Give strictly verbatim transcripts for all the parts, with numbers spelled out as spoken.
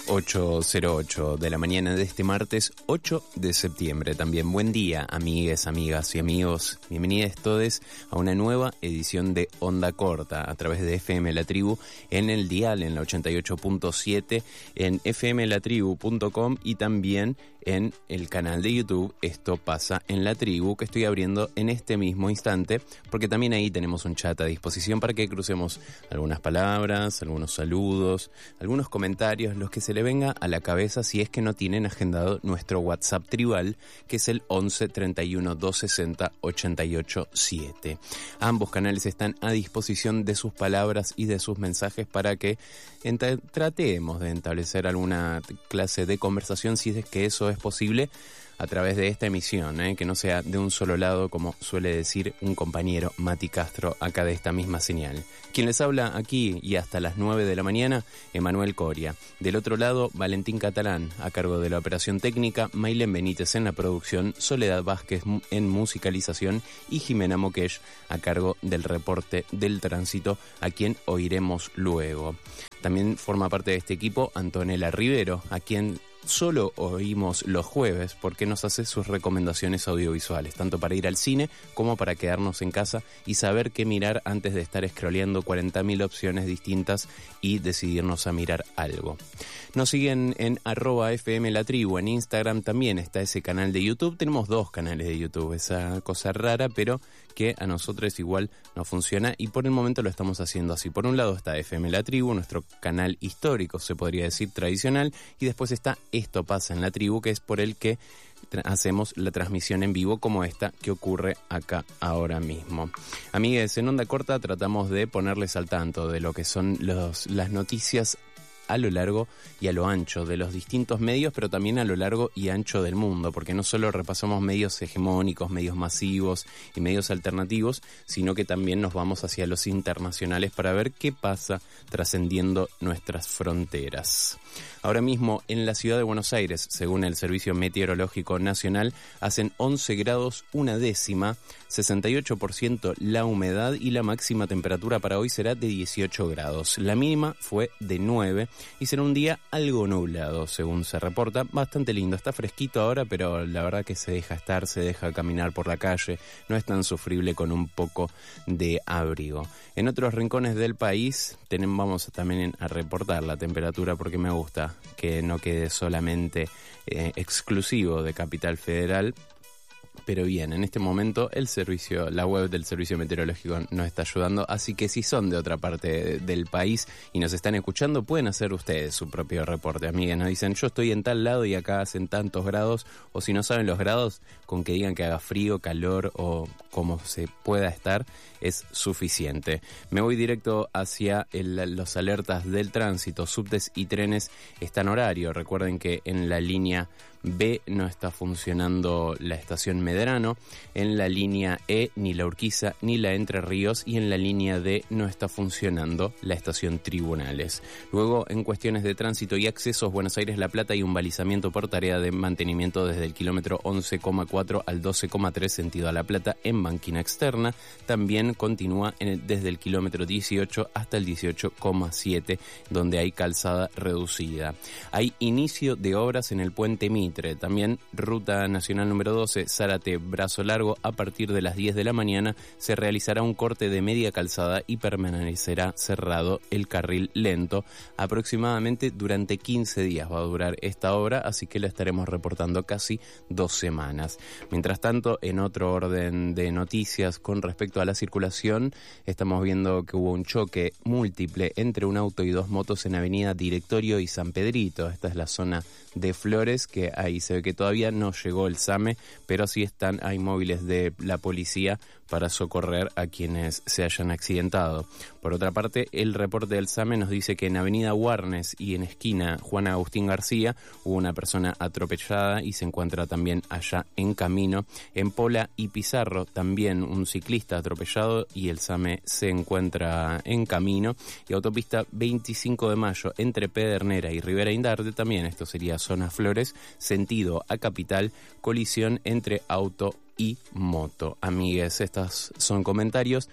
ocho cero ocho de la mañana de este martes ocho de septiembre. También buen día, amigues, amigas y amigos. Bienvenidos todos a una nueva edición de Onda Corta a través de F M La Tribu en el dial en la ochenta y ocho punto siete, en f m la tribu punto com y también en el canal de YouTube Esto Pasa en la Tribu, que estoy abriendo en este mismo instante, porque también ahí tenemos un chat a disposición para que crucemos algunas palabras, algunos saludos, algunos comentarios, los que se le venga a la cabeza si es que no tienen agendado nuestro WhatsApp tribal, que es el once treinta y uno doscientos sesenta ochenta y ocho siete. Ambos canales están a disposición de sus palabras y de sus mensajes para que ent- tratemos de establecer alguna clase de conversación, si es que eso es posible, a través de esta emisión, ¿eh? que no sea de un solo lado, como suele decir un compañero, Mati Castro, acá de esta misma señal. Quien les habla aquí y hasta las nueve de la mañana, Emanuel Coria. Del otro lado, Valentín Catalán, a cargo de la operación técnica, Maylén Benítez en la producción, Soledad Vázquez en musicalización y Jimena Moquesh a cargo del reporte del tránsito, a quien oiremos luego. También forma parte de este equipo Antonella Rivero, a quien solo oímos los jueves porque nos hace sus recomendaciones audiovisuales, tanto para ir al cine como para quedarnos en casa y saber qué mirar antes de estar scrolleando cuarenta mil opciones distintas y decidirnos a mirar algo. Nos siguen en arroba F M La Tribu, en Instagram también está ese canal de YouTube. Tenemos dos canales de YouTube, esa cosa rara, pero que a nosotros igual nos funciona y por el momento lo estamos haciendo así. Por un lado está F M La Tribu, nuestro canal histórico, se podría decir tradicional, y después está Esto Pasa en la Tribu, que es por el que tra- hacemos la transmisión en vivo como esta que ocurre acá ahora mismo. Amigues, en Onda Corta tratamos de ponerles al tanto de lo que son los, las noticias a lo largo y a lo ancho de los distintos medios, pero también a lo largo y ancho del mundo, porque no solo repasamos medios hegemónicos, medios masivos y medios alternativos, sino que también nos vamos hacia los internacionales para ver qué pasa trascendiendo nuestras fronteras. Ahora mismo en la ciudad de Buenos Aires, según el Servicio Meteorológico Nacional, hacen once grados una décima, sesenta y ocho por ciento la humedad y la máxima temperatura para hoy será de dieciocho grados. La mínima fue de nueve y será un día algo nublado, según se reporta. Bastante lindo, está fresquito ahora, pero la verdad que se deja estar, se deja caminar por la calle, no es tan sufrible con un poco de abrigo. En otros rincones del país tenemos, vamos también a reportar la temperatura porque me gusta que no quede solamente eh, exclusivo de Capital Federal. Pero bien, en este momento el servicio, la web del Servicio Meteorológico nos está ayudando, así que si son de otra parte del país y nos están escuchando, pueden hacer ustedes su propio reporte. Amigas, nos dicen, yo estoy en tal lado y acá hacen tantos grados, o si no saben los grados, con que digan que haga frío, calor o como se pueda estar, es suficiente. Me voy directo hacia el, los alertas del tránsito. Subtes y trenes están horario. Recuerden que en la línea B no está funcionando la estación Medrano, en la línea E ni la Urquiza ni la Entre Ríos, y en la línea D no está funcionando la estación Tribunales. Luego, en cuestiones de tránsito y accesos, Buenos Aires-La Plata hay un balizamiento por tarea de mantenimiento desde el kilómetro once coma cuatro al doce coma tres sentido a La Plata en banquina externa. También continúa en el, desde el kilómetro dieciocho hasta el dieciocho coma siete, donde hay calzada reducida. Hay inicio de obras en el puente Mitre. También Ruta Nacional número doce, Zárate Brazo Largo, a partir de las diez de la mañana se realizará un corte de media calzada y permanecerá cerrado el carril lento. Aproximadamente durante quince días va a durar esta obra, así que la estaremos reportando casi dos semanas. Mientras tanto, en otro orden de noticias con respecto a la circulación, estamos viendo que hubo un choque múltiple entre un auto y dos motos en Avenida Directorio y San Pedrito. Esta es la zona de Flores, que ahí se ve que todavía no llegó el SAME, pero sí están, hay móviles de la policía para socorrer a quienes se hayan accidentado. Por otra parte, el reporte del SAME nos dice que en Avenida Warnes y en esquina Juan Agustín García hubo una persona atropellada y se encuentra también allá en camino. En Pola y Pizarro también un ciclista atropellado y el SAME se encuentra en camino. Y autopista veinticinco de mayo entre Pedernera y Rivera Indarte, también esto sería zona Flores, sentido a Capital, colisión entre auto y moto. Amigues, estos son comentarios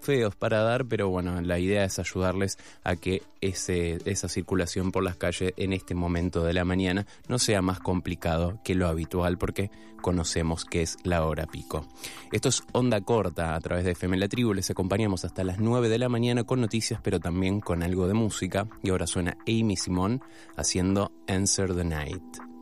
feos para dar, pero bueno, la idea es ayudarles a que ese, esa circulación por las calles en este momento de la mañana no sea más complicado que lo habitual, porque conocemos que es la hora pico. Esto es Onda Corta a través de F M La Tribu. Les acompañamos hasta las nueve de la mañana con noticias, pero también con algo de música. Y ahora suena Amy Simone haciendo Answer the Night.